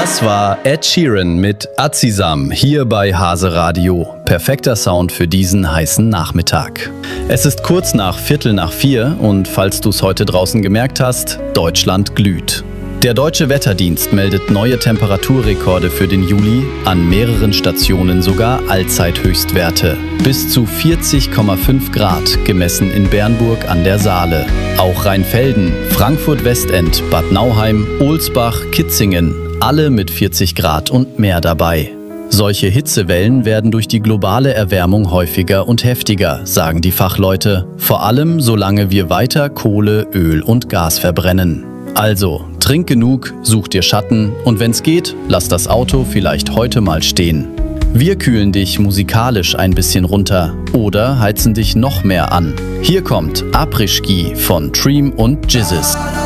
Das war Ed Sheeran mit Azizam hier bei Hase Radio. Perfekter Sound für diesen heißen Nachmittag. Es ist kurz nach 3:45 und falls du es heute draußen gemerkt hast, Deutschland glüht. Der Deutsche Wetterdienst meldet neue Temperaturrekorde für den Juli, an mehreren Stationen sogar Allzeithöchstwerte. Bis zu 40,5 Grad gemessen in Bernburg an der Saale. Auch Rheinfelden, Frankfurt-Westend, Bad Nauheim, Ohlsbach, Kitzingen, alle mit 40 Grad und mehr dabei. Solche Hitzewellen werden durch die globale Erwärmung häufiger und heftiger, sagen die Fachleute. Vor allem, solange wir weiter Kohle, Öl und Gas verbrennen. Also, trink genug, such dir Schatten und wenn's geht, lass das Auto vielleicht heute mal stehen. Wir kühlen dich musikalisch ein bisschen runter oder heizen dich noch mehr an. Hier kommt Après-Ski von Treem und Jizzes.